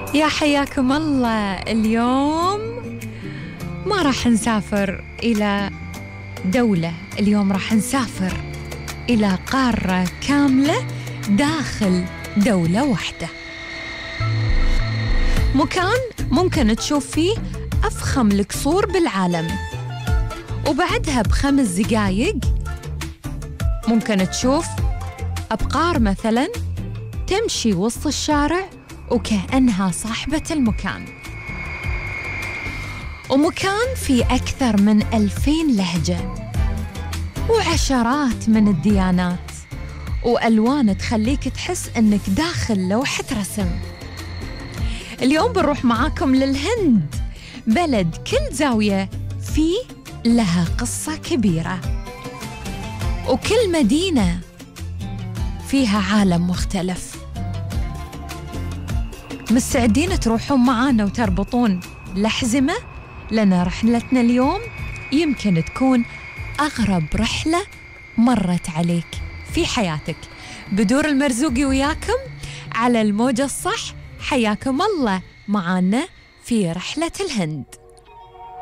يا حياكم الله. اليوم ما راح نسافر إلى دولة، اليوم راح نسافر إلى قارة كاملة داخل دولة واحدة. مكان ممكن تشوف فيه أفخم القصور بالعالم، وبعدها ب5 دقايق ممكن تشوف أبقار مثلاً تمشي وسط الشارع وكأنها صاحبة المكان. ومكان فيه أكثر من 2000 لهجة وعشرات من الديانات وألوان تخليك تحس أنك داخل لوحة رسم. اليوم بنروح معاكم للهند، بلد كل زاوية فيه لها قصة كبيرة، وكل مدينة فيها عالم مختلف. مستعدين تروحون معانا وتربطون الأحزمة؟ لأن رحلتنا اليوم يمكن تكون أغرب رحلة مرت عليك في حياتك. بدور المرزوقي وياكم على الموجة الصح. حياكم الله معانا في رحلة الهند.